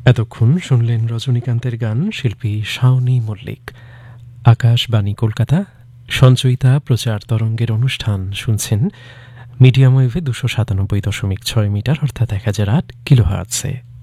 এতক্ষণ শুনলেন রজনীকান্তের গান, শিল্পী শাওনী মল্লিক। আকাশবাণী কলকাতা, সঞ্চয়িতা প্রচার তরঙ্গের অনুষ্ঠান শুনছেন মিডিয়াম ওয়েভে 297.6 মিটার অর্থাৎ 1008 কিলোহার্টজে।